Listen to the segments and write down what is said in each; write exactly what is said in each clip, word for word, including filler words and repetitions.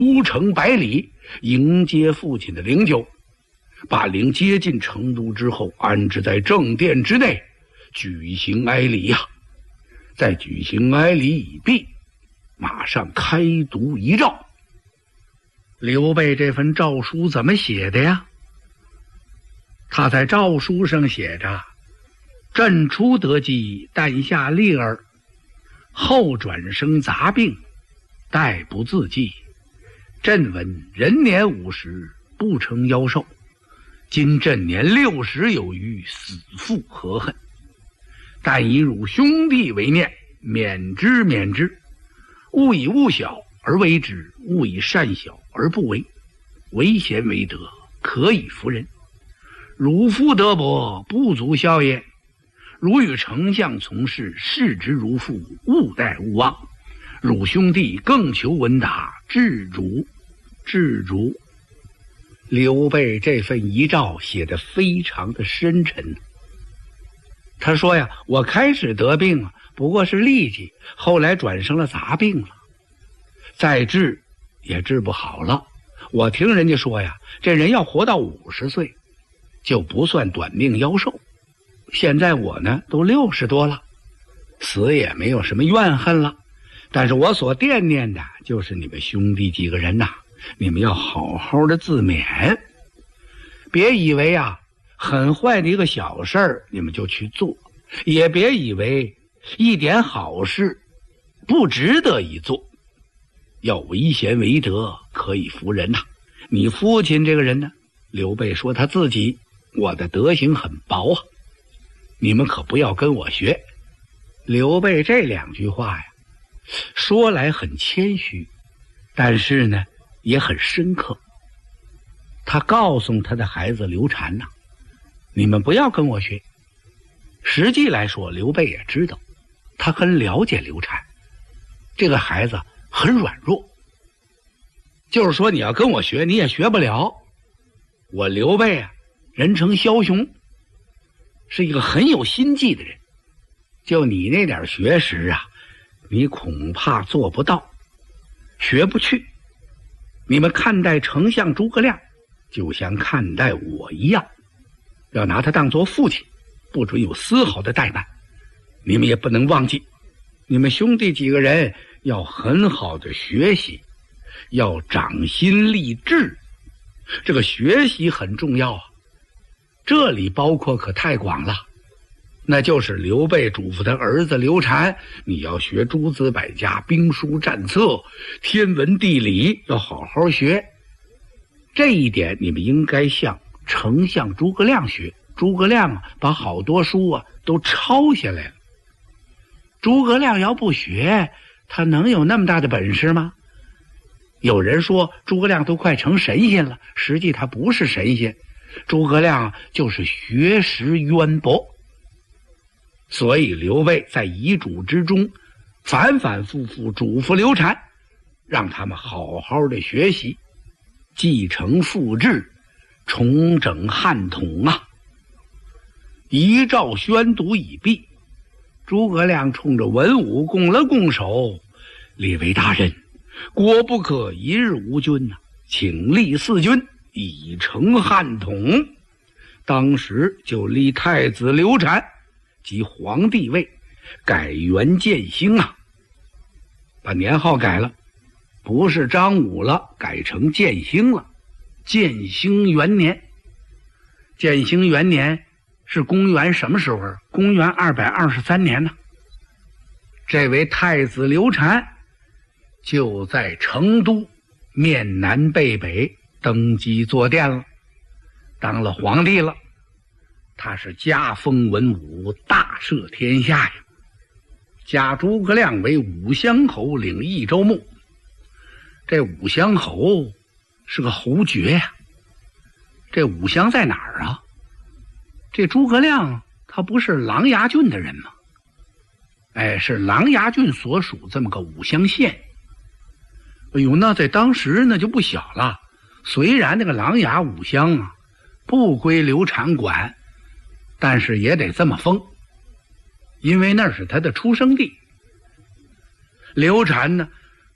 出城百里迎接父亲的灵柩，把灵接进成都之后，安置在正殿之内，举行哀礼呀、啊。在举行哀礼已毕，马上开读遗诏。刘备这份诏书怎么写的呀？他在诏书上写着：朕初得疾，诞下令儿，后转生杂病，殆不自济。朕闻人年五十，不成夭寿，今朕年六十有余，死复何恨？但以汝兄弟为念，免之免之。勿以物小而为之，勿以善小而不为。为贤为德，可以服人。汝父德薄，不足孝也。汝与丞相从事，视之如父，勿待勿忘。汝兄弟更求闻达，至主至主。刘备这份遗诏写得非常的深沉。他说呀，我开始得病啊，不过是痢疾，后来转生了杂病了，再治也治不好了。我听人家说呀，这人要活到五十岁就不算短命夭寿。现在我呢都六十多了，死也没有什么怨恨了。但是我所惦念的就是你们兄弟几个人呐、啊，你们要好好的自勉，别以为啊很坏的一个小事儿你们就去做，也别以为一点好事不值得一做。要为贤为德，可以服人呐、啊。你父亲这个人呢，刘备说他自己，我的德行很薄啊，你们可不要跟我学。刘备这两句话呀，说来很谦虚，但是呢也很深刻。他告诉他的孩子刘禅呐、啊，你们不要跟我学。实际来说，刘备也知道，他很了解刘禅，这个孩子很软弱，就是说你要跟我学你也学不了。我刘备啊，人称枭雄，是一个很有心计的人，就你那点学识啊，你恐怕做不到，学不去。你们看待丞相诸葛亮就像看待我一样，要拿他当作父亲，不准有丝毫的怠慢。你们也不能忘记，你们兄弟几个人要很好的学习，要长心立志。这个学习很重要啊，这里包括可太广了。那就是刘备嘱咐他儿子刘禅，你要学诸子百家、兵书战策、天文地理，要好好学。这一点你们应该向丞相诸葛亮学。诸葛亮啊，把好多书啊都抄下来了。诸葛亮要不学，他能有那么大的本事吗？有人说诸葛亮都快成神仙了，实际他不是神仙，诸葛亮就是学识渊博。所以刘备在遗嘱之中反反复复嘱咐刘禅，让他们好好的学习，继承父志，重整汉统啊。遗诏宣读已毕，诸葛亮冲着文武拱了拱手，列位大人，国不可一日无君呐、啊，请立四军，以成汉统。当时就立太子刘禅即皇帝位，改元建兴啊，把年号改了，不是张武了，改成建兴了。建兴元年，建兴元年是公元什么时候？公元二百二十三年呢。这位太子刘禅就在成都面南背北登基坐殿了，当了皇帝了。他是加封文武，大赦天下呀，加诸葛亮为武乡侯，领益州牧。这武乡侯是个侯爵呀、啊。这武乡在哪儿啊？这诸葛亮他不是琅琊郡的人吗？哎，是琅琊郡所属这么个武乡县。哎呦，那在当时那就不小了。虽然那个琅琊武乡啊不归刘禅管，但是也得这么封，因为那是他的出生地。刘禅呢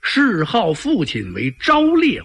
谥号父亲为昭烈